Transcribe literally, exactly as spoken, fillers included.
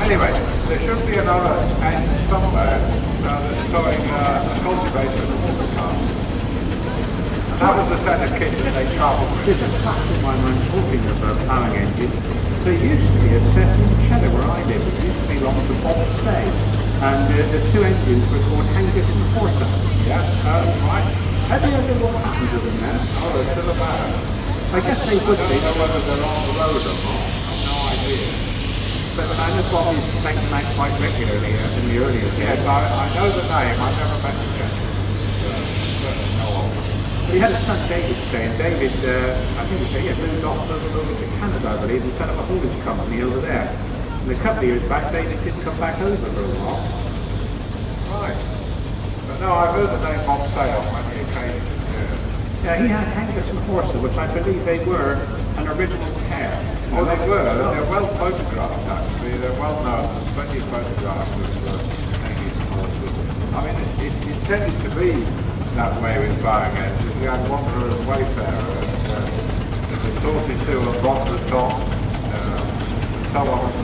Anyway, there should be another engine somewhere uh, that's showing uh, a cultivator and a water car. And that was the set of kits that they travelled with. There's a fact in my mind talking about ploughing engines. There used to be a set in Cheddar where I live. It used to belong to Bob Say. And uh, the two engines were called Angus and Porter. Yeah, that's right. Have you ever what happened to them now? Oh, they're still about. I guess they would I be. don't know whether they're on the road or not. I've no idea. But I know Bob used to take them out quite regularly uh, in the earlier days. Yes, I, I know the name. I've never met the gentleman. But no one. He had a son David today, and David, uh, I think he said, yeah, moved off over, over to Canada, I believe, and set up a haulage company over there. And a couple of years back, David didn't come back over for a while. Right. But no, I've heard the name Bob Say on many occasions. Yeah. Yeah, he had Angus and Horser, which I believe they were an original pair. Oh, they were. They're well photographed, actually. They're well known. There's plenty of photographs of uh, Angus and horses. I mean, it, it, it tended to be that way with buying engines. We had Wanderer and Wayfarer, and uh, the Tortoise Hill and Bottom of the Top, um, and so on and